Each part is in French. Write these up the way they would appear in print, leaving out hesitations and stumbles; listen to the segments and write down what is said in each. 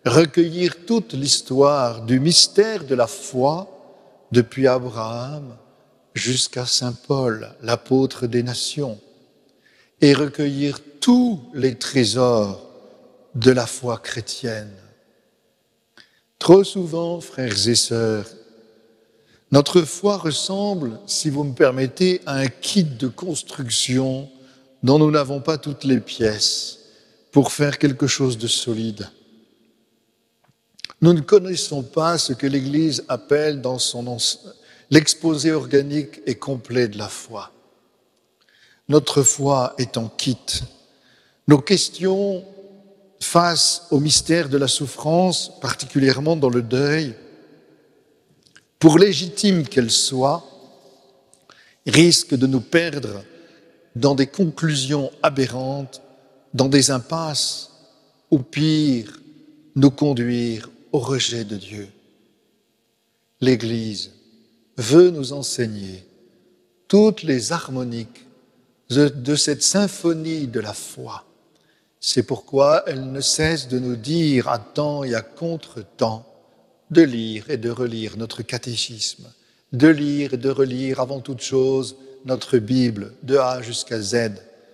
recueillir toute l'histoire du mystère de la foi depuis Abraham jusqu'à saint Paul, l'apôtre des nations, et recueillir tous les trésors de la foi chrétienne. Trop souvent, frères et sœurs, notre foi ressemble, si vous me permettez, à un kit de construction dont nous n'avons pas toutes les pièces pour faire quelque chose de solide. Nous ne connaissons pas ce que l'Église appelle dans l'exposé organique et complet de la foi. Notre foi est en kit. Nos questions face au mystère de la souffrance, particulièrement dans le deuil, pour légitimes qu'elles soient, risquent de nous perdre dans des conclusions aberrantes, dans des impasses, ou pire, nous conduire au rejet de Dieu. L'Église veut nous enseigner toutes les harmoniques de cette symphonie de la foi. C'est pourquoi elle ne cesse de nous dire à temps et à contre-temps de lire et de relire notre catéchisme, de lire et de relire avant toute chose notre Bible, de A jusqu'à Z.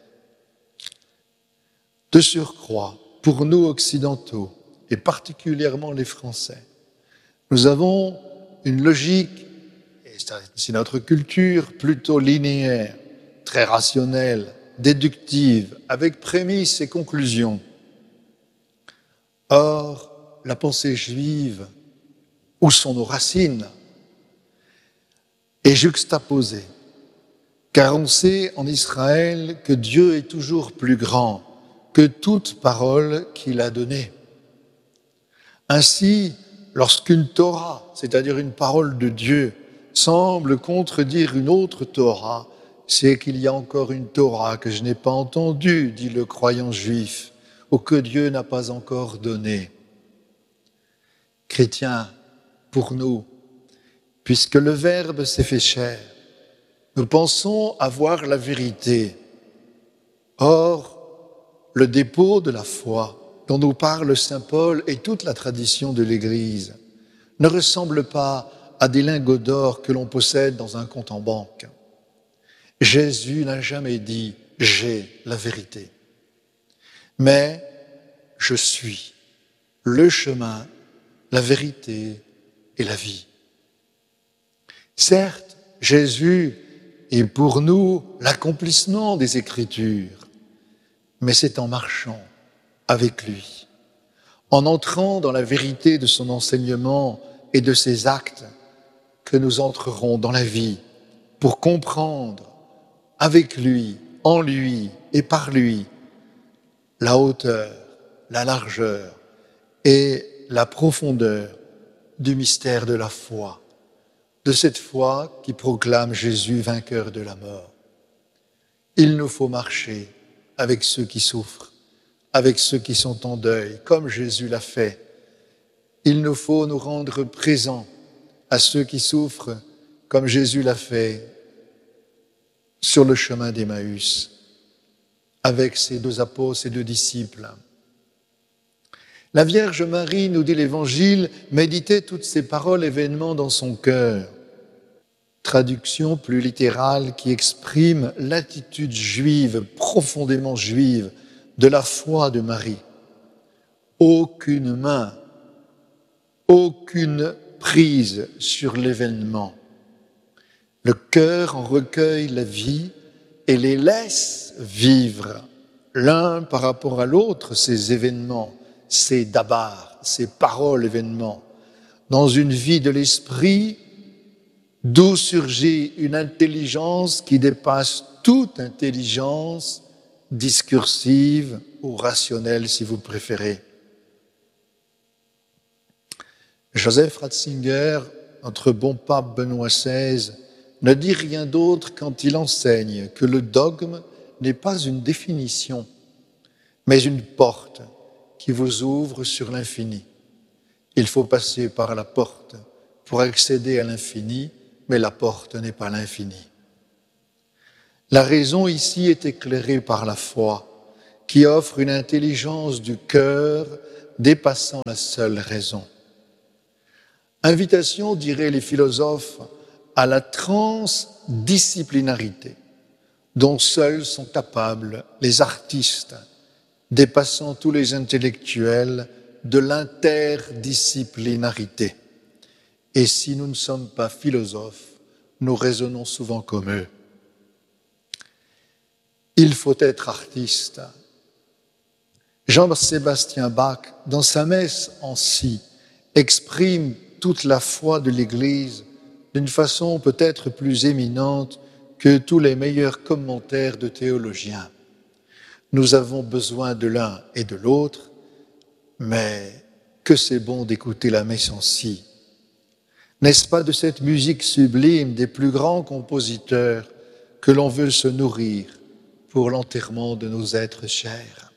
De surcroît, pour nous occidentaux, et particulièrement les Français, nous avons une logique, et c'est notre culture, plutôt linéaire, très rationnelle, déductive, avec prémices et conclusions. Or, la pensée juive, où sont nos racines, est juxtaposée, car on sait en Israël que Dieu est toujours plus grand que toute parole qu'il a donnée. Ainsi, lorsqu'une Torah, c'est-à-dire une parole de Dieu, semble contredire une autre Torah, c'est qu'il y a encore une Torah que je n'ai pas entendue, dit le croyant juif, ou que Dieu n'a pas encore donnée. Chrétiens, pour nous, puisque le Verbe s'est fait chair, nous pensons avoir la vérité. Or, le dépôt de la foi dont nous parle saint Paul et toute la tradition de l'Église ne ressemble pas à des lingots d'or que l'on possède dans un compte en banque. Jésus n'a jamais dit « j'ai la vérité », mais « je suis le chemin, la vérité et la vie ». Certes, Jésus est pour nous l'accomplissement des Écritures, mais c'est en marchant avec lui, en entrant dans la vérité de son enseignement et de ses actes, que nous entrerons dans la vie pour comprendre avec lui, en lui et par lui la hauteur, la largeur et la profondeur du mystère de la foi, de cette foi qui proclame Jésus vainqueur de la mort. Il nous faut marcher avec ceux qui souffrent, avec ceux qui sont en deuil, comme Jésus l'a fait. Il nous faut nous rendre présents à ceux qui souffrent, comme Jésus l'a fait sur le chemin d'Emmaüs, avec ses 2 apôtres, ses 2 disciples. La Vierge Marie, nous dit l'Évangile, méditait toutes ces paroles, événements dans son cœur. Traduction plus littérale qui exprime l'attitude juive, profondément juive, de la foi de Marie. Aucune main, aucune prise sur l'événement. Le cœur en recueille la vie et les laisse vivre, l'un par rapport à l'autre, ces événements, ces dabar, ces paroles événements, dans une vie de l'esprit d'où surgit une intelligence qui dépasse toute intelligence discursive ou rationnelle, si vous préférez. Joseph Ratzinger, notre bon pape Benoît XVI, ne dit rien d'autre quand il enseigne que le dogme n'est pas une définition, mais une porte qui vous ouvre sur l'infini. Il faut passer par la porte pour accéder à l'infini, mais la porte n'est pas l'infini. La raison ici est éclairée par la foi, qui offre une intelligence du cœur dépassant la seule raison. Invitation, diraient les philosophes, à la transdisciplinarité dont seuls sont capables les artistes, dépassant tous les intellectuels, de l'interdisciplinarité. Et si nous ne sommes pas philosophes, nous raisonnons souvent comme eux. Il faut être artiste. Jean-Sébastien Bach, dans sa messe en si, exprime toute la foi de l'Église d'une façon peut-être plus éminente que tous les meilleurs commentaires de théologiens. Nous avons besoin de l'un et de l'autre, mais que c'est bon d'écouter la messe en si. N'est-ce pas de cette musique sublime des plus grands compositeurs que l'on veut se nourrir pour l'enterrement de nos êtres chers?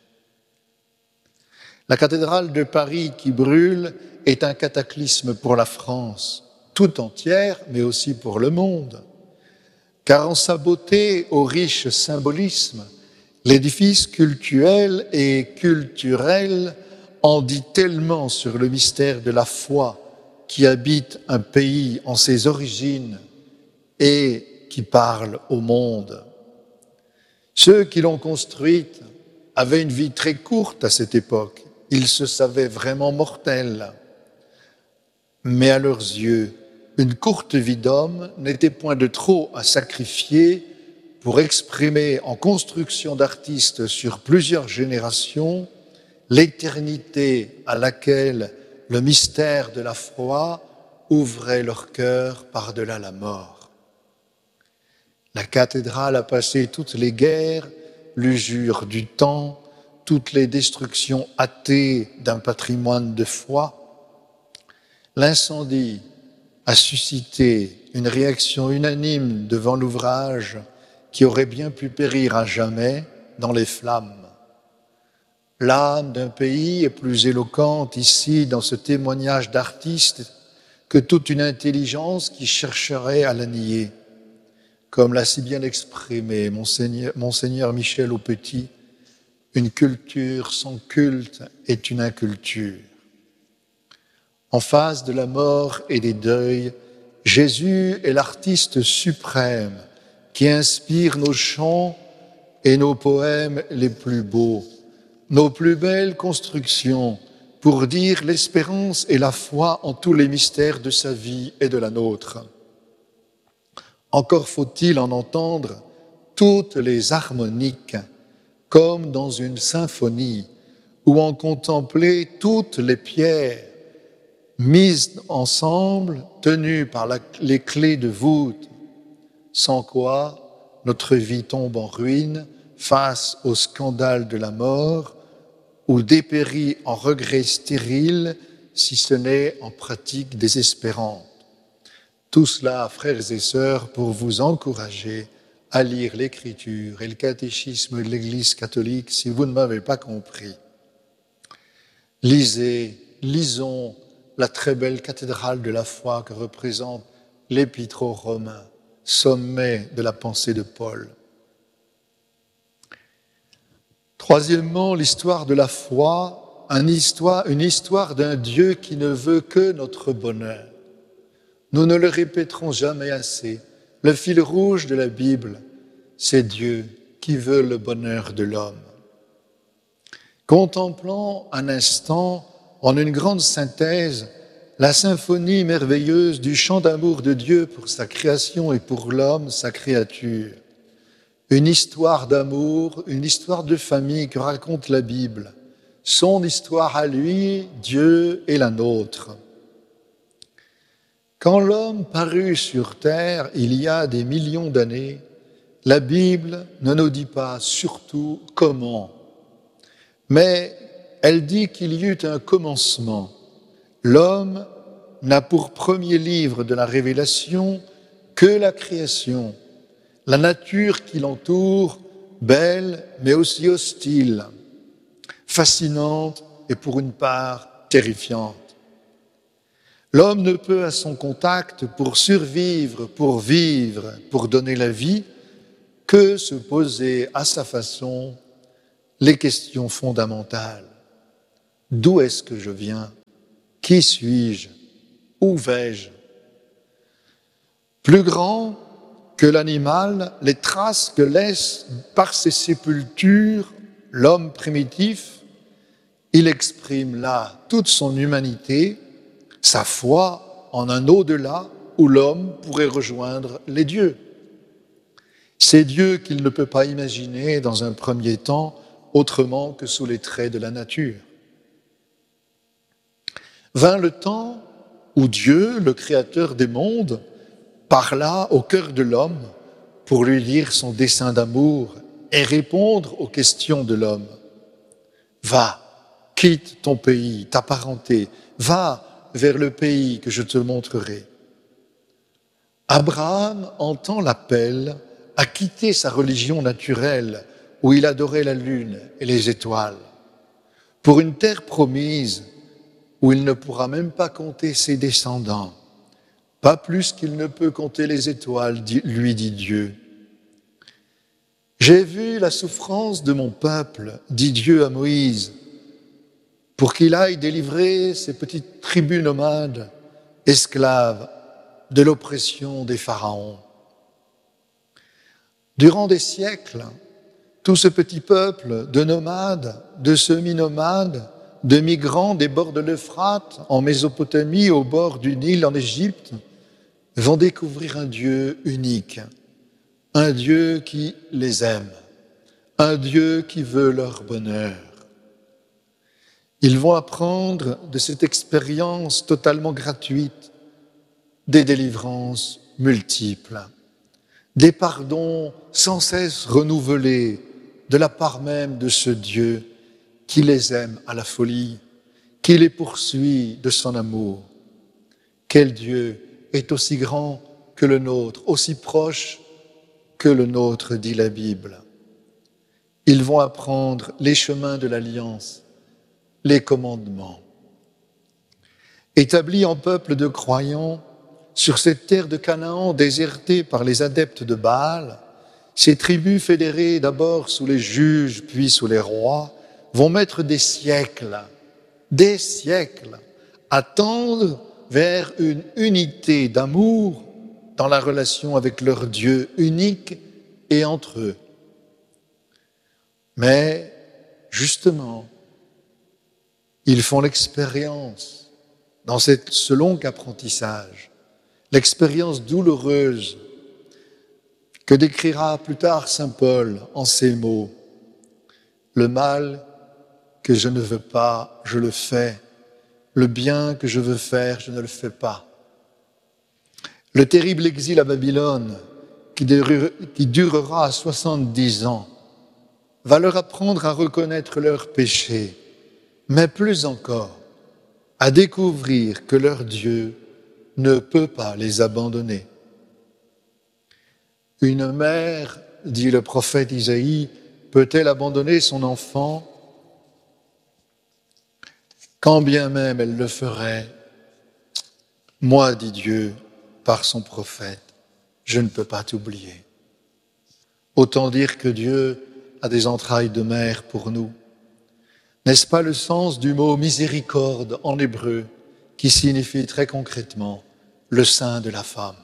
La cathédrale de Paris qui brûle est un cataclysme pour la France, tout entière, mais aussi pour le monde. Car en sa beauté au riche symbolisme, l'édifice cultuel et culturel en dit tellement sur le mystère de la foi qui habite un pays en ses origines et qui parle au monde. Ceux qui l'ont construite avaient une vie très courte à cette époque. Ils se savaient vraiment mortels. Mais à leurs yeux, une courte vie d'homme n'était point de trop à sacrifier pour exprimer en construction d'artistes sur plusieurs générations l'éternité à laquelle le mystère de la foi ouvrait leur cœur par-delà la mort. La cathédrale a passé toutes les guerres, l'usure du temps, toutes les destructions hâtées d'un patrimoine de foi. L'incendie a suscité une réaction unanime devant l'ouvrage qui aurait bien pu périr à jamais dans les flammes. L'âme d'un pays est plus éloquente ici dans ce témoignage d'artiste que toute une intelligence qui chercherait à la nier. Comme l'a si bien exprimé Monseigneur Michel Aupetit, une culture sans culte est une inculture. En face de la mort et des deuils, Jésus est l'artiste suprême qui inspire nos chants et nos poèmes les plus beaux, nos plus belles constructions pour dire l'espérance et la foi en tous les mystères de sa vie et de la nôtre. Encore faut-il en entendre toutes les harmoniques comme dans une symphonie ou en contempler toutes les pierres mises ensemble, tenues par les clés de voûte, sans quoi notre vie tombe en ruine face au scandale de la mort ou dépérit en regrets stériles, si ce n'est en pratiques désespérantes. Tout cela, frères et sœurs, pour vous encourager à lire l'Écriture et le catéchisme de l'Église catholique si vous ne m'avez pas compris. Lisons la très belle cathédrale de la foi que représente l'Épître aux Romains, sommet de la pensée de Paul. Troisièmement, l'histoire de la foi, une histoire d'un Dieu qui ne veut que notre bonheur. Nous ne le répéterons jamais assez. Le fil rouge de la Bible, c'est Dieu qui veut le bonheur de l'homme. Contemplons un instant, en une grande synthèse, la symphonie merveilleuse du chant d'amour de Dieu pour sa création et pour l'homme, sa créature. Une histoire d'amour, une histoire de famille que raconte la Bible. Son histoire à lui, Dieu et la nôtre. Quand l'homme parut sur terre il y a des millions d'années, la Bible ne nous dit pas surtout comment, mais elle dit qu'il y eut un commencement. L'homme n'a pour premier livre de la révélation que la création, la nature qui l'entoure, belle mais aussi hostile, fascinante et pour une part terrifiante. L'homme ne peut à son contact, pour survivre, pour vivre, pour donner la vie, que se poser à sa façon les questions fondamentales. D'où est-ce que je viens? Qui suis-je? Où vais-je? Plus grand que l'animal, les traces que laisse par ses sépultures l'homme primitif, il exprime là toute son humanité, sa foi en un au-delà où l'homme pourrait rejoindre les dieux. Ces dieux qu'il ne peut pas imaginer dans un premier temps autrement que sous les traits de la nature. Vint le temps où Dieu, le créateur des mondes, parla au cœur de l'homme pour lui dire son dessein d'amour et répondre aux questions de l'homme. Va, quitte ton pays, ta parenté, va vers le pays que je te montrerai. Abraham entend l'appel à quitter sa religion naturelle où il adorait la lune et les étoiles pour une terre promise où il ne pourra même pas compter ses descendants, pas plus qu'il ne peut compter les étoiles, lui dit Dieu. J'ai vu la souffrance de mon peuple, dit Dieu à Moïse, pour qu'il aille délivrer ces petites tribus nomades, esclaves de l'oppression des pharaons. Durant des siècles, tout ce petit peuple de nomades, de semi-nomades, de migrants des bords de l'Euphrate, en Mésopotamie, au bord du Nil, en Égypte, vont découvrir un Dieu unique, un Dieu qui les aime, un Dieu qui veut leur bonheur. Ils vont apprendre de cette expérience totalement gratuite des délivrances multiples, des pardons sans cesse renouvelés de la part même de ce Dieu qui les aime à la folie, qui les poursuit de son amour. Quel Dieu est aussi grand que le nôtre, aussi proche que le nôtre, dit la Bible. Ils vont apprendre les chemins de l'alliance, les commandements. Établis en peuple de croyants, sur cette terre de Canaan désertée par les adeptes de Baal, ces tribus fédérées d'abord sous les juges puis sous les rois vont mettre des siècles à tendre vers une unité d'amour dans la relation avec leur Dieu unique et entre eux. Mais justement, ils font l'expérience dans ce long apprentissage, l'expérience douloureuse que décrira plus tard saint Paul en ces mots. Le mal que je ne veux pas, je le fais. Le bien que je veux faire, je ne le fais pas. Le terrible exil à Babylone, qui durera 70 ans, va leur apprendre à reconnaître leurs péchés, mais plus encore, à découvrir que leur Dieu ne peut pas les abandonner. Une mère, dit le prophète Isaïe, peut-elle abandonner son enfant? Quand bien même elle le ferait, moi, dit Dieu, par son prophète, je ne peux pas t'oublier. Autant dire que Dieu a des entrailles de mère pour nous. N'est-ce pas le sens du mot miséricorde en hébreu qui signifie très concrètement le sein de la femme?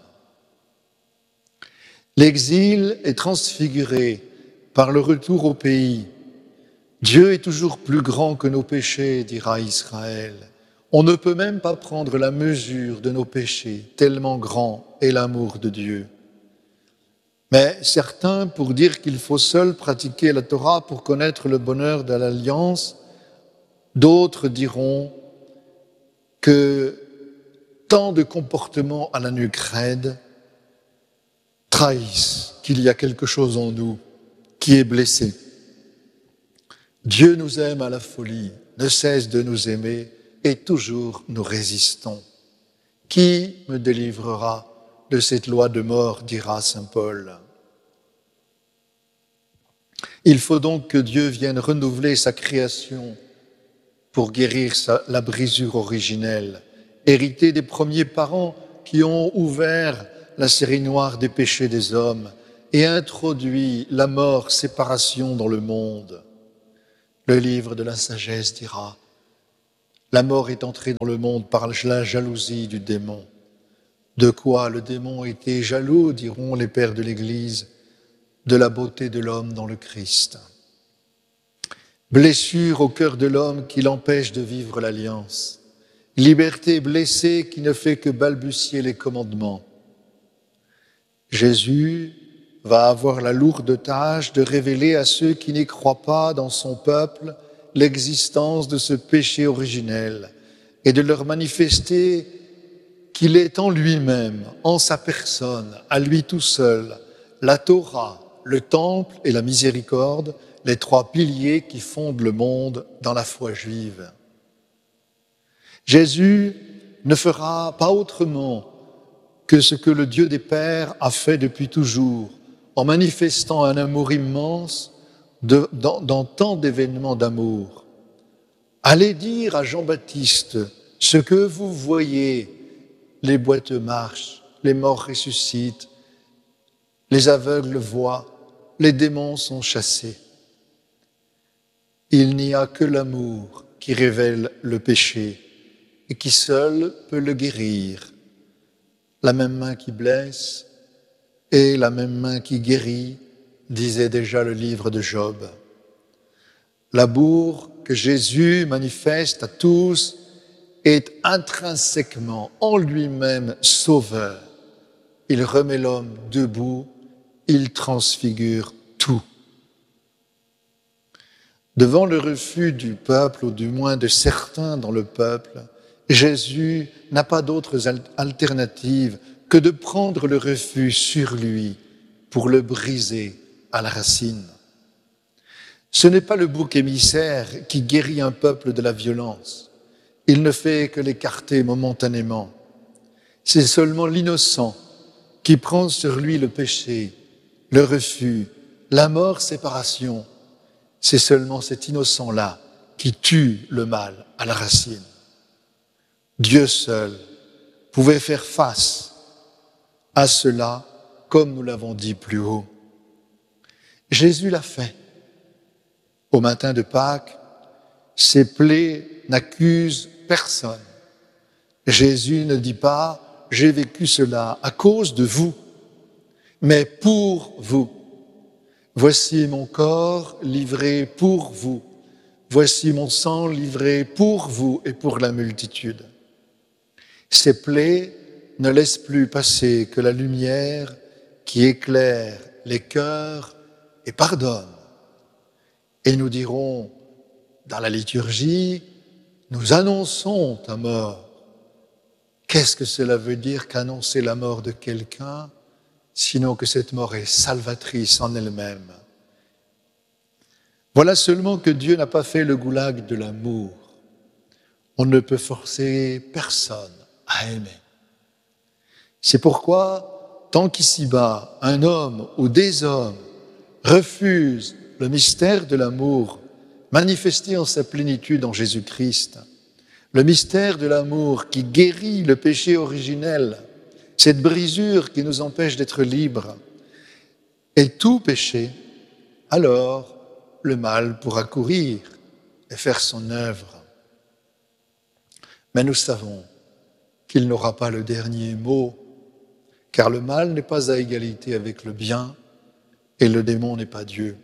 L'exil est transfiguré par le retour au pays. Dieu est toujours plus grand que nos péchés, dira Israël. On ne peut même pas prendre la mesure de nos péchés, tellement grand est l'amour de Dieu. Mais certains, pour dire qu'il faut seul pratiquer la Torah pour connaître le bonheur de l'alliance, d'autres diront que tant de comportements à la nuque raide trahissent qu'il y a quelque chose en nous qui est blessé. Dieu nous aime à la folie, ne cesse de nous aimer et toujours nous résistons. Qui me délivrera de cette loi de mort, dira saint Paul. Il faut donc que Dieu vienne renouveler sa création pour guérir la brisure originelle, héritée des premiers parents qui ont ouvert la série noire des péchés des hommes et introduit la mort, séparation dans le monde. Le livre de la sagesse dira La mort est entrée dans le monde par la jalousie du démon. De quoi le démon était jaloux, diront les pères de l'Église, de la beauté de l'homme dans le Christ. Blessure au cœur de l'homme qui l'empêche de vivre l'alliance. Liberté blessée qui ne fait que balbutier les commandements. Jésus va avoir la lourde tâche de révéler à ceux qui n'y croient pas dans son peuple l'existence de ce péché originel et de leur manifester qu'il est en lui-même, en sa personne, à lui tout seul, la Torah, le temple et la miséricorde, les trois piliers qui fondent le monde dans la foi juive. Jésus ne fera pas autrement que ce que le Dieu des Pères a fait depuis toujours, en manifestant un amour immense dans tant d'événements d'amour. Allez dire à Jean-Baptiste, ce que vous voyez, les boiteux marchent, les morts ressuscitent, les aveugles voient, les démons sont chassés. Il n'y a que l'amour qui révèle le péché et qui seul peut le guérir. La même main qui blesse et la même main qui guérit, disait déjà le livre de Job. L'amour que Jésus manifeste à tous est intrinsèquement en lui-même sauveur. Il remet l'homme debout, il transfigure tout. Devant le refus du peuple, ou du moins de certains dans le peuple, Jésus n'a pas d'autres alternatives que de prendre le refus sur lui pour le briser à la racine. Ce n'est pas le bouc émissaire qui guérit un peuple de la violence. Il ne fait que l'écarter momentanément. C'est seulement l'innocent qui prend sur lui le péché, le refus, la mort, séparation. C'est seulement cet innocent-là qui tue le mal à la racine. Dieu seul pouvait faire face à cela, comme nous l'avons dit plus haut. Jésus l'a fait. Au matin de Pâques, ses plaies n'accusent personne. Jésus ne dit pas « j'ai vécu cela à cause de vous », mais pour vous. Voici mon corps livré pour vous. Voici mon sang livré pour vous et pour la multitude. Ces plaies ne laissent plus passer que la lumière qui éclaire les cœurs et pardonne. Et nous dirons, dans la liturgie, nous annonçons ta mort. Qu'est-ce que cela veut dire qu'annoncer la mort de quelqu'un, sinon que cette mort est salvatrice en elle-même? Voilà seulement que Dieu n'a pas fait le goulag de l'amour. On ne peut forcer personne à aimer. C'est pourquoi, tant qu'ici-bas, un homme ou des hommes refusent le mystère de l'amour manifesté en sa plénitude en Jésus-Christ, le mystère de l'amour qui guérit le péché originel, cette brisure qui nous empêche d'être libres, et tout péché, alors le mal pourra courir et faire son œuvre. Mais nous savons qu'il n'aura pas le dernier mot, car le mal n'est pas à égalité avec le bien et le démon n'est pas Dieu.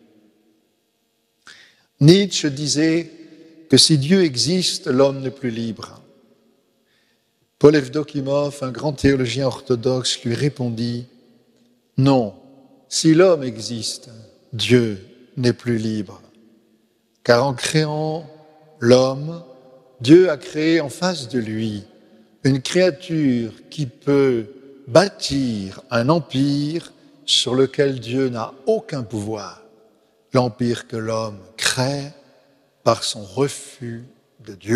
Nietzsche disait que si Dieu existe, l'homme n'est plus libre. Paul Evdokimov, un grand théologien orthodoxe, lui répondit « Non, si l'homme existe, Dieu n'est plus libre. Car en créant l'homme, Dieu a créé en face de lui une créature qui peut bâtir un empire sur lequel Dieu n'a aucun pouvoir, l'empire que l'homme crée par son refus de Dieu. »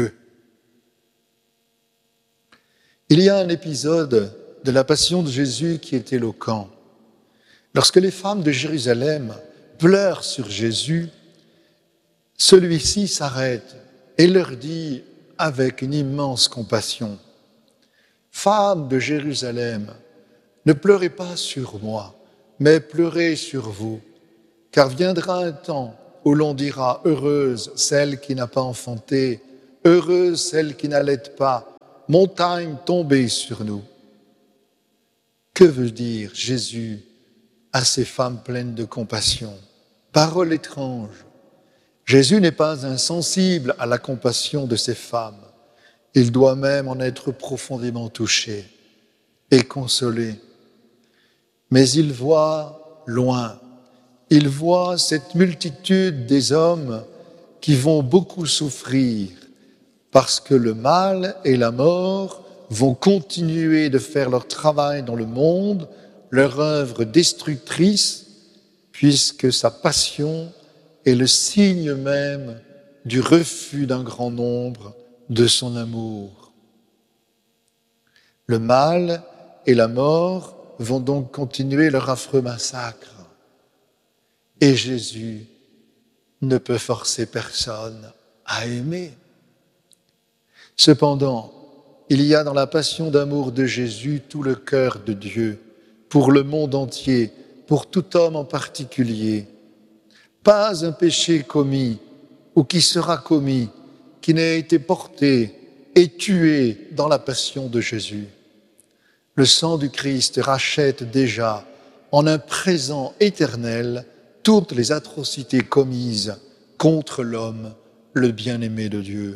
Il y a un épisode de la Passion de Jésus qui est éloquent. Lorsque les femmes de Jérusalem pleurent sur Jésus, celui-ci s'arrête et leur dit avec une immense compassion « Femmes de Jérusalem, ne pleurez pas sur moi, mais pleurez sur vous, car viendra un temps où l'on dira « Heureuse celle qui n'a pas enfanté, Heureuse celle qui n'allait pas, montagne tombée sur nous. Que veut dire Jésus à ces femmes pleines de compassion? Parole étrange. Jésus n'est pas insensible à la compassion de ces femmes. Il doit même en être profondément touché et consolé. Mais il voit loin. Il voit cette multitude des hommes qui vont beaucoup souffrir parce que le mal et la mort vont continuer de faire leur travail dans le monde, leur œuvre destructrice, puisque sa passion est le signe même du refus d'un grand nombre de son amour. Le mal et la mort vont donc continuer leur affreux massacre. Et Jésus ne peut forcer personne à aimer. Cependant, il y a dans la passion d'amour de Jésus tout le cœur de Dieu, pour le monde entier, pour tout homme en particulier. Pas un péché commis ou qui sera commis, qui n'ait été porté et tué dans la passion de Jésus. Le sang du Christ rachète déjà, en un présent éternel, toutes les atrocités commises contre l'homme, le bien-aimé de Dieu.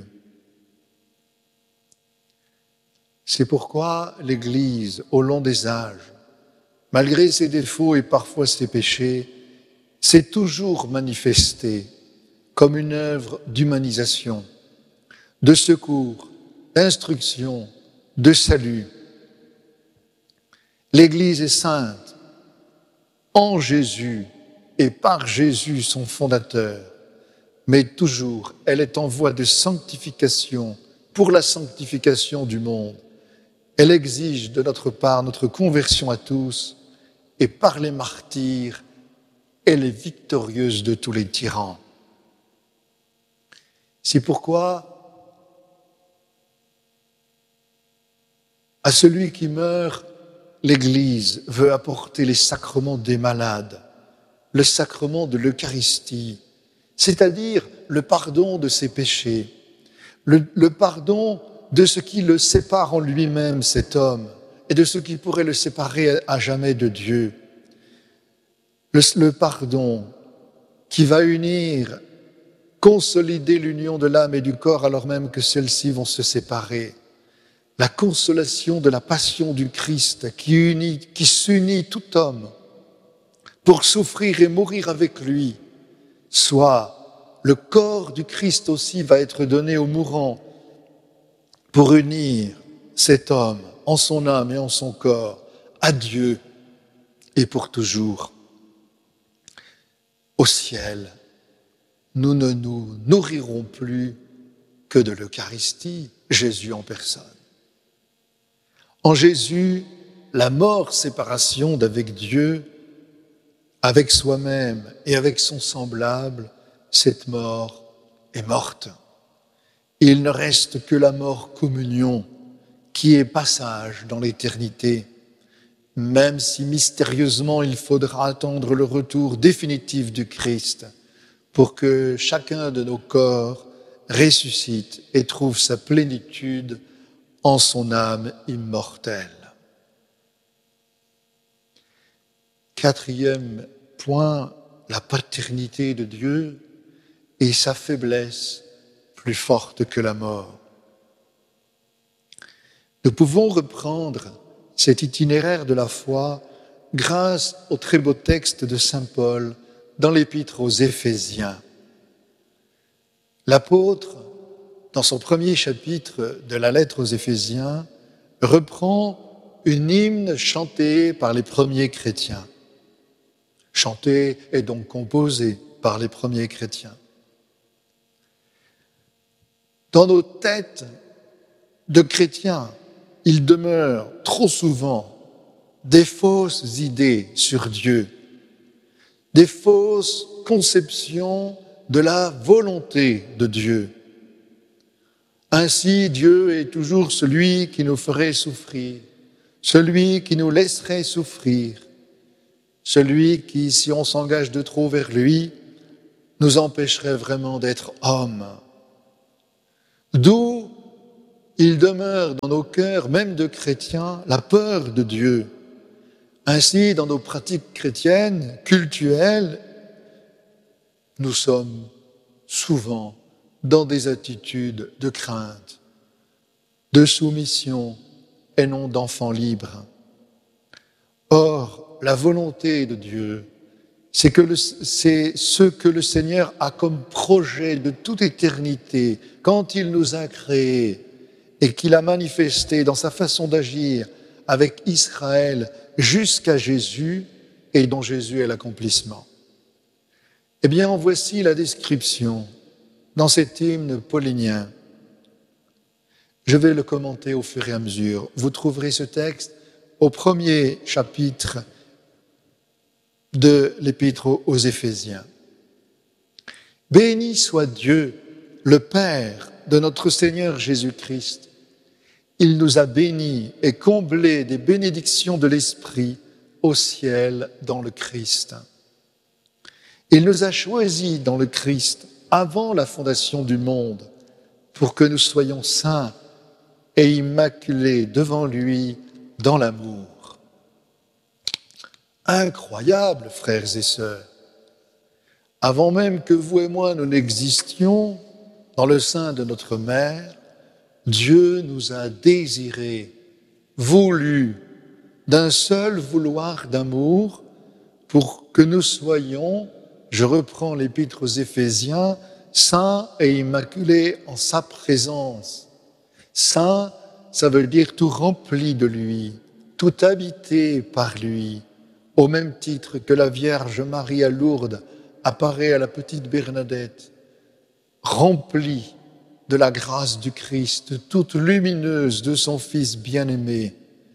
C'est pourquoi l'Église, au long des âges, malgré ses défauts et parfois ses péchés, s'est toujours manifestée comme une œuvre d'humanisation, de secours, d'instruction, de salut. L'Église est sainte en Jésus et par Jésus son fondateur, mais toujours elle est en voie de sanctification pour la sanctification du monde. Elle exige de notre part notre conversion à tous et par les martyrs, elle est victorieuse de tous les tyrans. C'est pourquoi à celui qui meurt, l'Église veut apporter les sacrements des malades, le sacrement de l'Eucharistie, c'est-à-dire le pardon de ses péchés, le pardon de ce qui le sépare en lui-même, cet homme, et de ce qui pourrait le séparer à jamais de Dieu. Le pardon qui va unir, consolider l'union de l'âme et du corps alors même que celles-ci vont se séparer. La consolation de la passion du Christ qui s'unit tout homme pour souffrir et mourir avec lui, soit le corps du Christ aussi va être donné aux mourants pour unir cet homme en son âme et en son corps à Dieu et pour toujours. Au ciel, nous ne nous nourrirons plus que de l'Eucharistie, Jésus en personne. En Jésus, la mort-séparation d'avec Dieu, avec soi-même et avec son semblable, cette mort est morte. Il ne reste que la mort-communion, qui est passage dans l'éternité, même si mystérieusement il faudra attendre le retour définitif du Christ pour que chacun de nos corps ressuscite et trouve sa plénitude en son âme immortelle. Quatrième point, la paternité de Dieu et sa faiblesse plus forte que la mort. Nous pouvons reprendre cet itinéraire de la foi grâce au très beau texte de saint Paul dans l'épître aux Éphésiens. L'apôtre, dans son premier chapitre de la lettre aux Éphésiens, reprend une hymne chantée par les premiers chrétiens. Chantée et donc composée par les premiers chrétiens. Dans nos têtes de chrétiens, il demeure trop souvent des fausses idées sur Dieu, des fausses conceptions de la volonté de Dieu. Ainsi, Dieu est toujours celui qui nous ferait souffrir, celui qui nous laisserait souffrir, celui qui, si on s'engage de trop vers lui, nous empêcherait vraiment d'être hommes, d'où il demeure dans nos cœurs, même de chrétiens, la peur de Dieu. Ainsi, dans nos pratiques chrétiennes, cultuelles, nous sommes souvent dans des attitudes de crainte, de soumission et non d'enfants libres. Or, la volonté de Dieu, c'est ce que le Seigneur a comme projet de toute éternité quand il nous a créés et qu'il a manifesté dans sa façon d'agir avec Israël jusqu'à Jésus et dont Jésus est l'accomplissement. Eh bien, en voici la description dans cet hymne paulinien. Je vais le commenter au fur et à mesure. Vous trouverez ce texte au premier chapitre de l'Épître aux Éphésiens. Béni soit Dieu, le Père de notre Seigneur Jésus-Christ. Il nous a bénis et comblés des bénédictions de l'Esprit au ciel dans le Christ. Il nous a choisis dans le Christ avant la fondation du monde pour que nous soyons saints et immaculés devant lui dans l'amour. Incroyable, frères et sœurs. Avant même que vous et moi nous n'existions dans le sein de notre mère, Dieu nous a désirés, voulus, d'un seul vouloir d'amour pour que nous soyons, je reprends l'Épître aux Éphésiens, saints et immaculés en sa présence. Saint, ça veut dire tout rempli de lui, tout habité par lui, au même titre que la Vierge Marie à Lourdes apparaît à la petite Bernadette, remplie de la grâce du Christ, toute lumineuse de son Fils bien-aimé.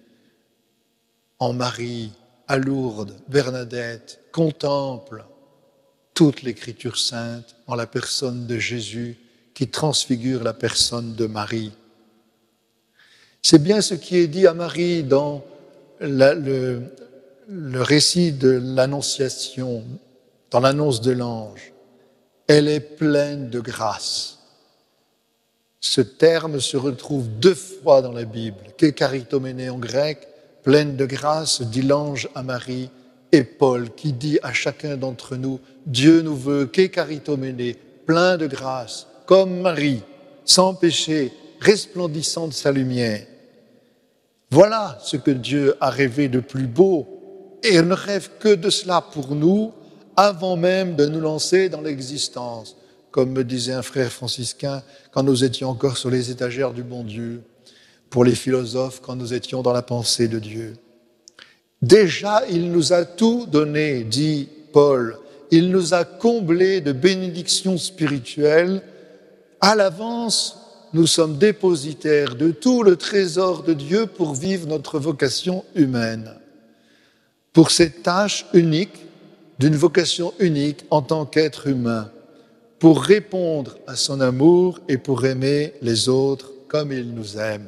En Marie, à Lourdes, Bernadette contemple toute l'Écriture sainte en la personne de Jésus qui transfigure la personne de Marie. C'est bien ce qui est dit à Marie dans le récit de l'Annonciation, dans l'annonce de l'ange. Elle est pleine de grâce. Ce terme se retrouve 2 fois dans la Bible. Kekaritomene en grec, pleine de grâce, dit l'ange à Marie, et Paul qui dit à chacun d'entre nous, Dieu nous veut kekaritomene, plein de grâce, comme Marie, sans péché, resplendissant de sa lumière. Voilà ce que Dieu a rêvé de plus beau, et il ne rêve que de cela pour nous, avant même de nous lancer dans l'existence. Comme me disait un frère franciscain, quand nous étions encore sur les étagères du bon Dieu, pour les philosophes, quand nous étions dans la pensée de Dieu. Déjà, il nous a tout donné, dit Paul. Il nous a comblés de bénédictions spirituelles. À l'avance, nous sommes dépositaires de tout le trésor de Dieu pour vivre notre vocation humaine. Pour cette tâche unique, d'une vocation unique en tant qu'être humain, pour répondre à son amour et pour aimer les autres comme il nous aime.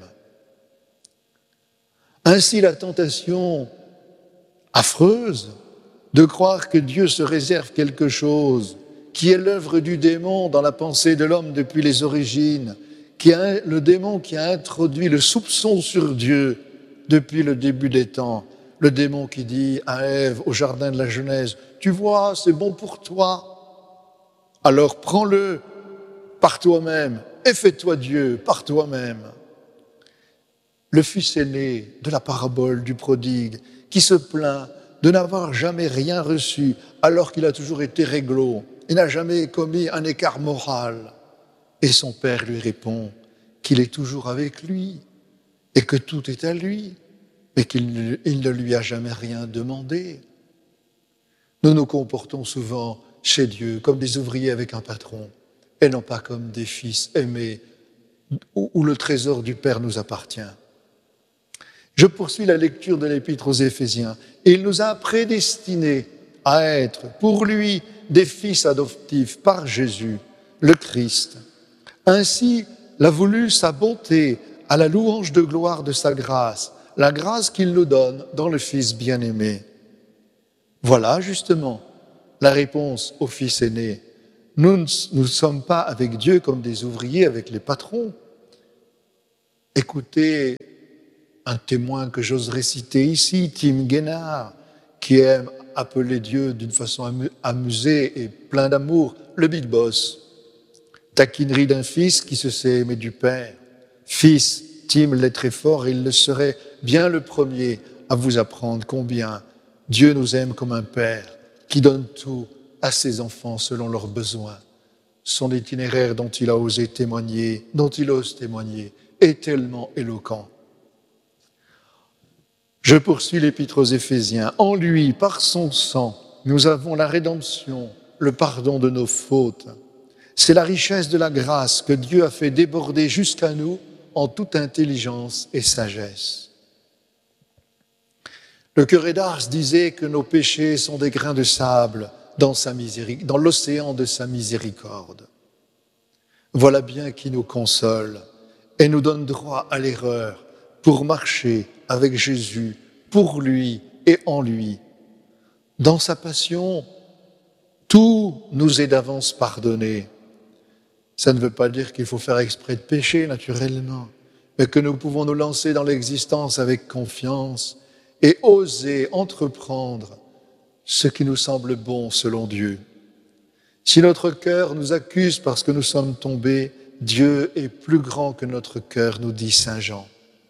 Ainsi, la tentation affreuse de croire que Dieu se réserve quelque chose qui est l'œuvre du démon dans la pensée de l'homme depuis les origines, le démon qui a introduit le soupçon sur Dieu depuis le début des temps. Le démon qui dit à Ève au jardin de la Genèse, « Tu vois, c'est bon pour toi. Alors prends-le par toi-même et fais-toi Dieu par toi-même. » Le fils aîné de la parabole du prodigue qui se plaint de n'avoir jamais rien reçu alors qu'il a toujours été réglo et n'a jamais commis un écart moral. Et son père lui répond qu'il est toujours avec lui et que tout est à lui, mais qu'il ne lui a jamais rien demandé. Nous nous comportons souvent chez Dieu comme des ouvriers avec un patron et non pas comme des fils aimés où le trésor du Père nous appartient. Je poursuis la lecture de l'Épître aux Éphésiens. Il nous a prédestinés à être pour lui des fils adoptifs par Jésus, le Christ. Ainsi l'a voulu sa bonté à la louange de gloire de sa grâce, la grâce qu'il nous donne dans le Fils bien-aimé. Voilà justement la réponse au Fils aîné. Nous ne sommes pas avec Dieu comme des ouvriers avec les patrons. Écoutez un témoin que j'oserais citer ici, Tim Guénard, qui aime appeler Dieu d'une façon amusée et plein d'amour, le Big Boss. Taquinerie d'un fils qui se sait aimer du père. Fils, Tim l'est très fort et il le serait bien le premier à vous apprendre combien Dieu nous aime comme un père qui donne tout à ses enfants selon leurs besoins. Son itinéraire dont il ose témoigner, est tellement éloquent. Je poursuis l'épître aux Éphésiens. En lui, par son sang, nous avons la rédemption, le pardon de nos fautes. C'est la richesse de la grâce que Dieu a fait déborder jusqu'à nous en toute intelligence et sagesse. Le curé d'Ars disait que nos péchés sont des grains de sable dans l'océan de sa miséricorde. Voilà bien qui nous console et nous donne droit à l'erreur pour marcher avec Jésus, pour lui et en lui. Dans sa passion, tout nous est d'avance pardonné. Ça ne veut pas dire qu'il faut faire exprès de pécher, naturellement, mais que nous pouvons nous lancer dans l'existence avec confiance et oser entreprendre ce qui nous semble bon selon Dieu. Si notre cœur nous accuse parce que nous sommes tombés, Dieu est plus grand que notre cœur, nous dit saint Jean.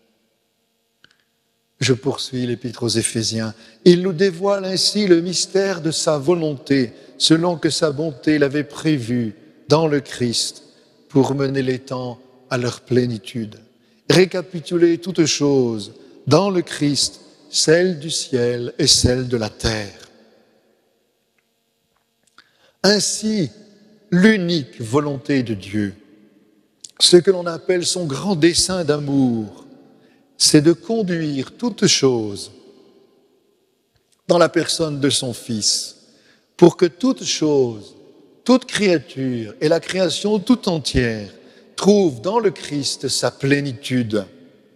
Je poursuis l'épître aux Éphésiens. Il nous dévoile ainsi le mystère de sa volonté, selon que sa bonté l'avait prévu dans le Christ, pour mener les temps à leur plénitude. Récapituler toutes choses dans le Christ, celle du ciel et celle de la terre. Ainsi, l'unique volonté de Dieu, ce que l'on appelle son grand dessein d'amour, c'est de conduire toutes choses dans la personne de son Fils, pour que toute chose, toute créature et la création tout entière trouvent dans le Christ sa plénitude.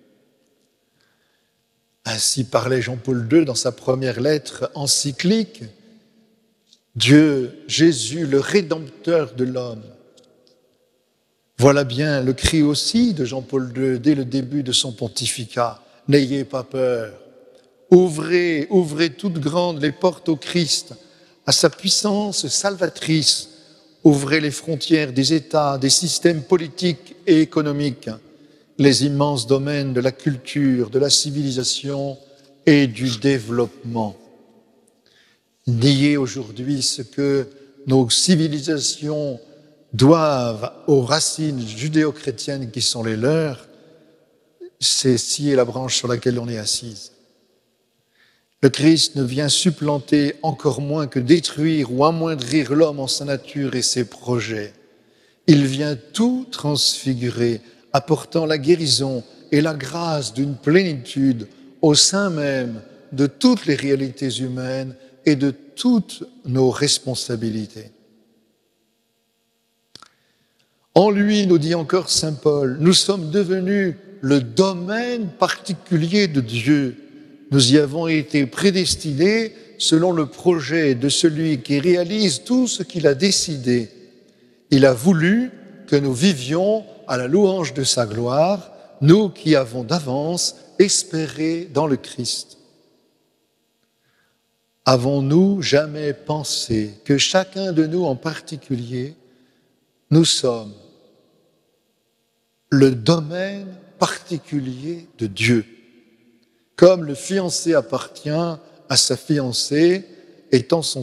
Ainsi parlait Jean-Paul II dans sa première lettre encyclique. Dieu, Jésus, le Rédempteur de l'homme. Voilà bien le cri aussi de Jean-Paul II dès le début de son pontificat. N'ayez pas peur. Ouvrez toutes grandes les portes au Christ, à sa puissance salvatrice. Ouvrez les frontières des États, des systèmes politiques et économiques, les immenses domaines de la culture, de la civilisation et du développement. Nier aujourd'hui ce que nos civilisations doivent aux racines judéo-chrétiennes qui sont les leurs, c'est scier la branche sur laquelle on est assise. Le Christ ne vient supplanter encore moins que détruire ou amoindrir l'homme en sa nature et ses projets. Il vient tout transfigurer, apportant la guérison et la grâce d'une plénitude au sein même de toutes les réalités humaines et de toutes nos responsabilités. En lui, nous dit encore saint Paul, nous sommes devenus le domaine particulier de Dieu. Nous y avons été prédestinés selon le projet de celui qui réalise tout ce qu'il a décidé. Il a voulu que nous vivions à la louange de sa gloire, nous qui avons d'avance espéré dans le Christ. Avons-nous jamais pensé que chacun de nous en particulier, nous sommes le domaine particulier de Dieu, comme le fiancé appartient à sa fiancée étant son